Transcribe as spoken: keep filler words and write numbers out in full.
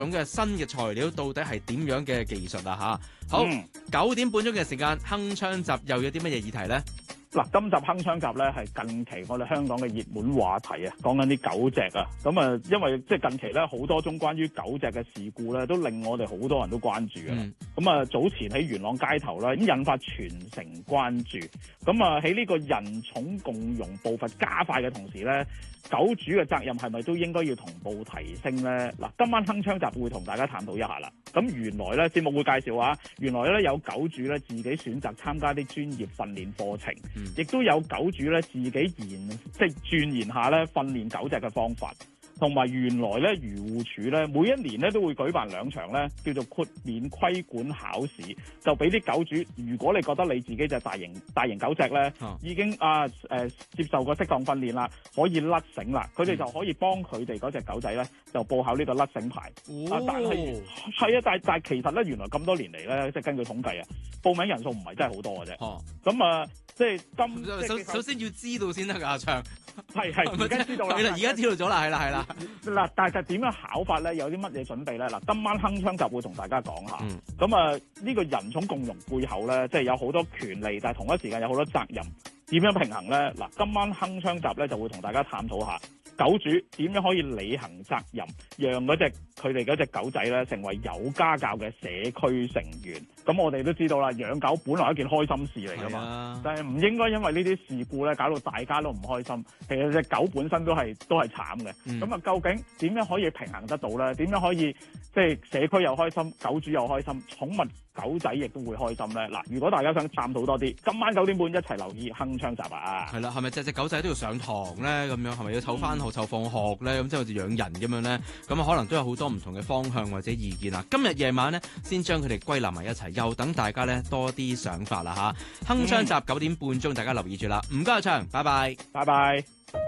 咁嘅新嘅材料到底係點樣嘅技術啊？嚇，好，九、嗯、點半鐘嘅時間，鏗鏘集又有啲乜嘢議題咧？ 嗱，今集鏗鏘集咧係近期我哋香港嘅熱門話題啊，講緊啲狗隻啊，咁啊，因為即係近期咧好多宗關於狗隻嘅事故咧，都令我哋好多人都關注嘅。咁啊、嗯，早前喺元朗街頭咧，已經引發全城關注。咁啊，喺呢個人寵共融步伐加快嘅同時咧，狗主嘅責任係咪都應該要同步提升咧？嗱，今晚鏗鏘集會同大家探討一下啦。咁原來咧節目會介紹啊，原來咧有狗主咧自己選擇參加啲專業訓練課程。亦都有狗主咧自己研即係鑽研下咧訓練狗隻嘅方法，同埋原來咧漁護署咧每一年咧都會舉辦兩場咧叫做豁免規管考試，就俾啲狗主，如果你覺得你自己隻大型大型狗隻咧、啊、已經啊誒、呃、接受過適當訓練啦，可以甩繩啦，佢哋就可以幫佢哋嗰隻狗仔咧就報考呢個甩繩牌。哦、啊，但係係啊，但係但係其實咧原來咁多年嚟咧，即係根據統計啊，報名人數唔係真係好多嘅啫。哦，咁啊。即係今首首先要知道先得㗎，阿鏘係係而家知道啦， 而家知道咗啦，係啦係啦。 嗱，但係點樣考法咧？有啲乜嘢準備咧？嗱，今晚鏗鏘集會同大家講下。咁啊、嗯，呢個人寵共融背後咧，即係有好多權利，但係同一時間有好多責任，點樣平衡咧？嗱，今晚鏗鏘集咧就會同大家探討下狗主點樣可以履行責任，讓嗰隻佢哋嗰隻狗仔咧成為有家教嘅社區成員。咁我哋都知道啦，養狗本來係一件開心事嚟㗎嘛，啊、但係唔應該因為呢啲事故咧搞到大家都唔開心。其實隻狗本身都係都係慘嘅。咁啊、嗯，究竟點樣可以平衡得到咧？點樣可以即係社區又開心，狗主又開心，寵物狗仔亦都會開心咧？嗱，如果大家想探討多啲，今晚九點半一齊留意鏗鏘集啊！ 係啦，係咪隻隻狗仔都要上堂咧？咁樣係咪要湊翻學湊放學咧？咁即係好似養人咁樣咧？咁啊，可能都有好多唔同嘅方向或者意見啊！今日夜晚咧，先將佢哋歸納埋一齊，又等大家咧多啲想法啦吓！鏗鏘集九點半鐘，大家留意住啦！唔該，阿鏘，拜拜， 拜拜。